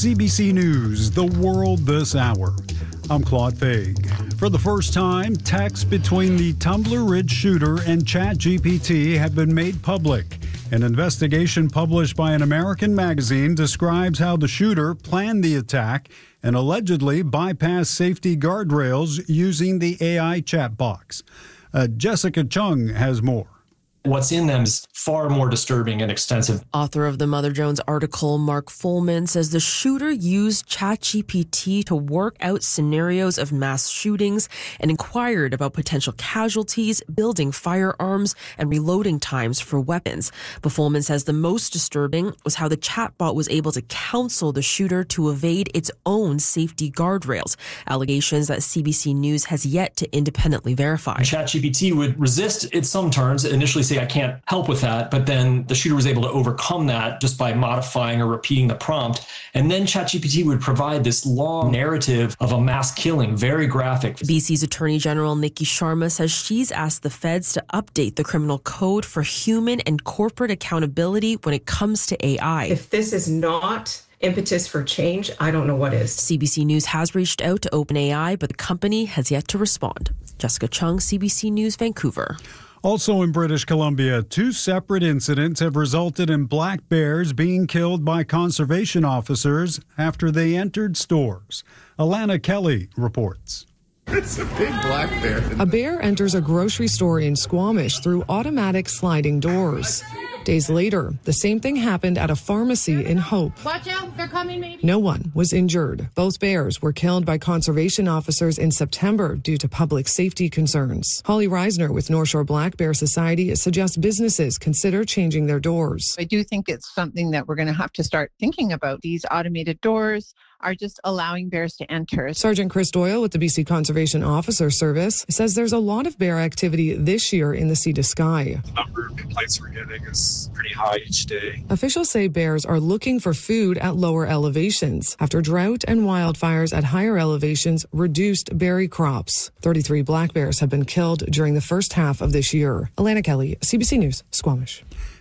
CBC News, The World This Hour. I'm Claude Faig. For the first time, texts between the Tumbler Ridge shooter and ChatGPT have been made public. An investigation published by an American magazine describes how the shooter planned the attack and allegedly bypassed safety guardrails using the AI chat box. Jessica Chung has more. What's in them is far more disturbing and extensive. Author of the Mother Jones article, Mark Fullman, says the shooter used ChatGPT to work out scenarios of mass shootings and inquired about potential casualties, building firearms, and reloading times for weapons. But Fullman says the most disturbing was how the chatbot was able to counsel the shooter to evade its own safety guardrails, allegations that CBC News has yet to independently verify. ChatGPT would resist at some turns, initially say, I can't help with that. But then the shooter was able to overcome that just by modifying or repeating the prompt. And then ChatGPT would provide this long narrative of a mass killing, very graphic. BC's Attorney General Nikki Sharma says she's asked the feds to update the criminal code for human and corporate accountability when it comes to AI. If this is not impetus for change, I don't know what is. CBC News has reached out to OpenAI, but the company has yet to respond. Jessica Chung, CBC News, Vancouver. Also in British Columbia, two separate incidents have resulted in black bears being killed by conservation officers after they entered stores. Alana Kelly reports. It's a big black bear. A bear enters a grocery store in Squamish through automatic sliding doors. Days later, the same thing happened at a pharmacy in Hope. Watch out, they're coming, maybe. No one was injured. Both bears were killed by conservation officers in September due to public safety concerns. Holly Reisner with North Shore Black Bear Society suggests businesses consider changing their doors. I do think it's something that we're going to have to start thinking about. These automated doors are just allowing bears to enter. Sergeant Chris Doyle with the BC Conservation Officer Service says there's a lot of bear activity this year in the Sea to Sky. The number of complaints we're getting is pretty high each day. Officials say bears are looking for food at lower elevations after drought and wildfires at higher elevations reduced berry crops. 33 black bears have been killed during the first half of this year. Alana Kelly, CBC News, Squamish.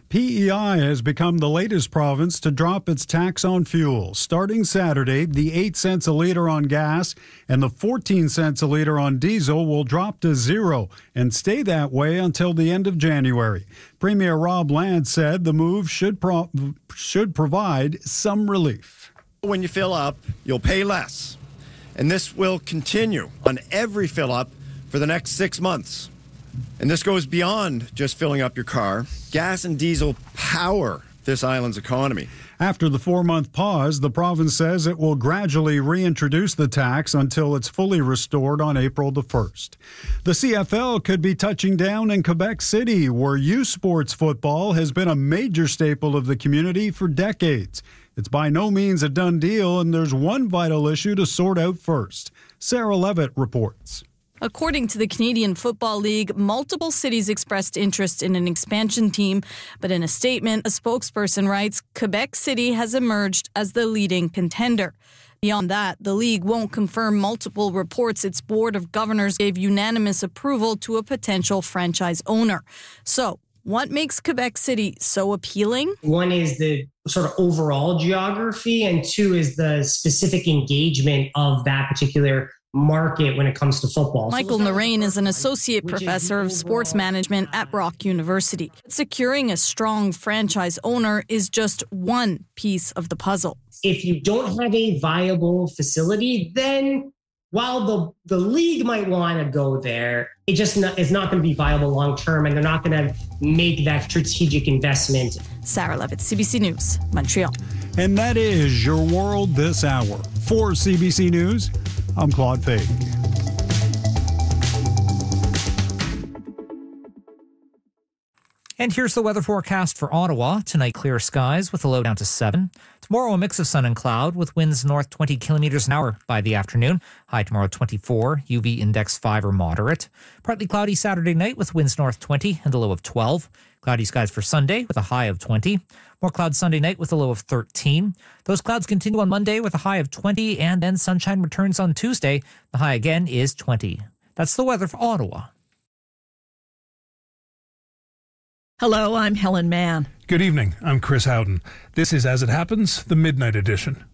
PEI has become the latest province to drop its tax on fuel. Starting Saturday, the 8 cents a litre on gas and the 14 cents a litre on diesel will drop to zero and stay that way until the end of January. Premier Rob Land said the move should provide some relief. When you fill up, you'll pay less. And this will continue on every fill up for the next 6 months. And this goes beyond just filling up your car. Gas and diesel power this island's economy. After the 4-month pause, the province says it will gradually reintroduce the tax until it's fully restored on April the 1st. The CFL could be touching down in Quebec City, where youth sports football has been a major staple of the community for decades. It's by no means a done deal, and there's one vital issue to sort out first. Sarah Levitt reports. According to the Canadian Football League, multiple cities expressed interest in an expansion team, but in a statement, a spokesperson writes, Quebec City has emerged as the leading contender. Beyond that, the league won't confirm multiple reports its board of governors gave unanimous approval to a potential franchise owner. So, what makes Quebec City so appealing? One is the sort of overall geography, and two is the specific engagement of that particular market when it comes to football. Michael Narain is an associate professor of sports management at Brock University. Securing a strong franchise owner is just one piece of the puzzle. If you don't have a viable facility, then while the league might want to go there, it just is not going to be viable long term, and they're not going to make that strategic investment. Sarah Levitt, CBC News, Montreal. And that is your world this hour. For CBC News, I'm Claude Faig. And here's the weather forecast for Ottawa. Tonight, clear skies with a low down to 7. Tomorrow, a mix of sun and cloud with winds north 20 kilometers an hour by the afternoon. High tomorrow 24, UV index 5 or moderate. Partly cloudy Saturday night with winds north 20 and a low of 12. Cloudy skies for Sunday with a high of 20. More clouds Sunday night with a low of 13. Those clouds continue on Monday with a high of 20, and then sunshine returns on Tuesday. The high again is 20. That's the weather for Ottawa. Hello, I'm Helen Mann. Good evening. I'm Chris Howden. This is As It Happens, the Midnight Edition.